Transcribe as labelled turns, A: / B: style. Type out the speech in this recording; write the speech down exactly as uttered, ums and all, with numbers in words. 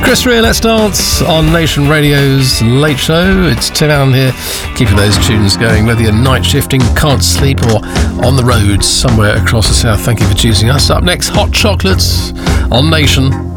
A: Chris Rea, Let's Dance on Nation Radio's Late Show. It's Tim Allen here, keeping those tunes going, whether you're night shifting, can't sleep, or on the roads somewhere across the south. Thank you for choosing us. Up next, Hot Chocolates on Nation.